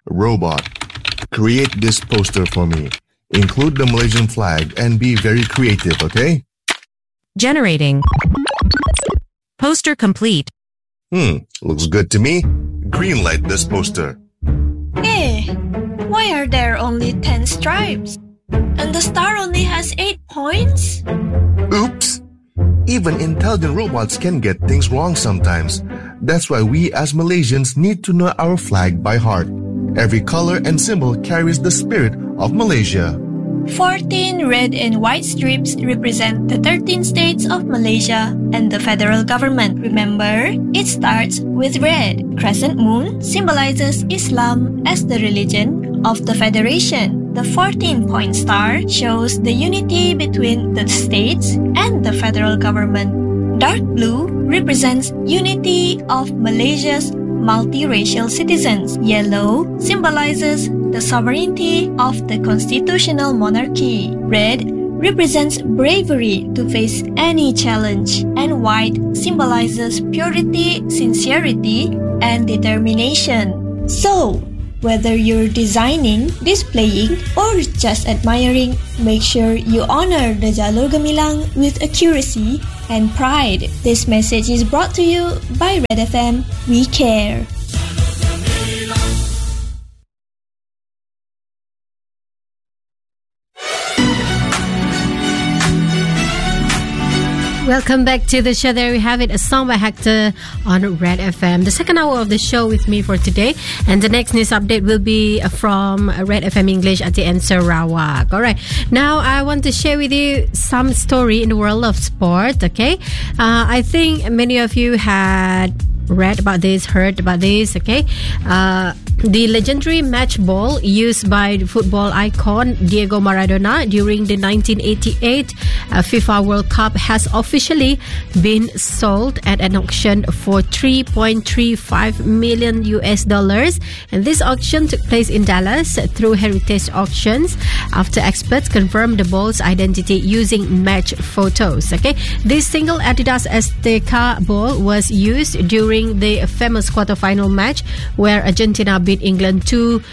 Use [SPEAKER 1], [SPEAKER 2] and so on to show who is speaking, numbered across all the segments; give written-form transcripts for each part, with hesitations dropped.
[SPEAKER 1] Robot, create this poster for me. Include the Malaysian flag and be very creative, okay?
[SPEAKER 2] Generating. Poster complete.
[SPEAKER 1] Looks good to me. Greenlight this poster.
[SPEAKER 3] Hey, why are there only 10 stripes? And the star only has 8 points?
[SPEAKER 1] Oops! Even intelligent robots can get things wrong sometimes. That's why we as Malaysians need to know our flag by heart. Every color and symbol carries the spirit of Malaysia.
[SPEAKER 3] 14 red and white strips represent the 13 states of Malaysia and the federal government. Remember, it starts with red. Crescent moon symbolizes Islam as the religion of the federation. The 14-point star shows the unity between the states and the federal government. Dark blue represents unity of Malaysia's multiracial citizens. Yellow symbolizes the sovereignty of the constitutional monarchy. Red represents bravery to face any challenge. And white symbolizes purity, sincerity, and determination. So, whether you're designing, displaying, or just admiring, make sure you honor the Jalur Gemilang with accuracy and pride. This message is brought to you by Red FM. We care.
[SPEAKER 4] Welcome back to the show. There we have it, a song by Hector on Red FM. The second hour of the show with me for today. And the next news update will be from Red FM English at the end Sarawak. Alright, now I want to share with you some story in the world of sport, okay? I think many of you had read about this, heard about this, okay? The legendary match ball used by the football icon Diego Maradona during the 1988 FIFA World Cup has officially been sold at an auction for $3.35 million US. And this auction took place in Dallas through Heritage Auctions after experts confirmed the ball's identity using match photos. Okay, this single Adidas Azteca ball was used during the famous quarterfinal match where Argentina beat England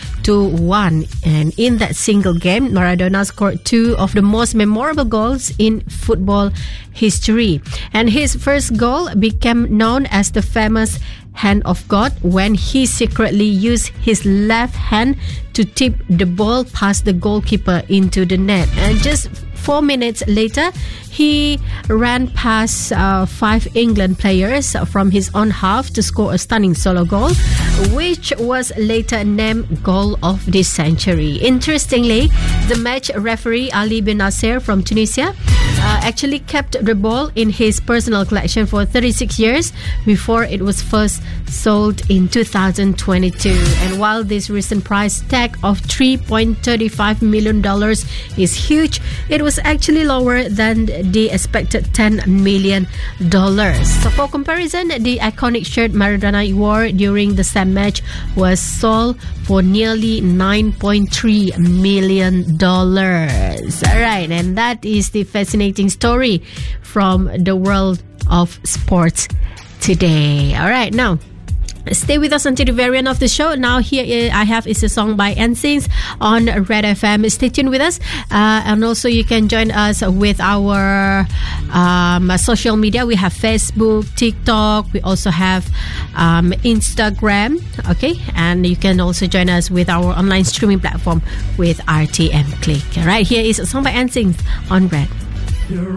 [SPEAKER 4] 2-1, and in that single game Maradona scored 2 of the most memorable goals in football history, and his first goal became known as the famous hand of God when he secretly used his left hand to tip the ball past the goalkeeper into the net, and just 4 minutes later he ran past 5 England players from his own half to score a stunning solo goal, which was later named Goal of the Century. Interestingly, the match referee Ali bin Nasser from Tunisia actually kept the ball in his personal collection for 36 years before it was first sold in 2022. And while this recent price tag of $3.35 million is huge, it was actually lower than the expected $10 million. So for comparison, the iconic shirt Maradona wore during the same match was sold for nearly $9.3 million. Alright, and that is the fascinating story from the world of sports today. Alright, now stay with us until the very end of the show. Now here I have is a song by NSYNC on Red FM. Stay tuned with us, and also you can join us with our social media. We have Facebook, TikTok, we also have Instagram, okay, and you can also join us with our online streaming platform with RTM Click. Alright, here is a song by NSYNC on Red.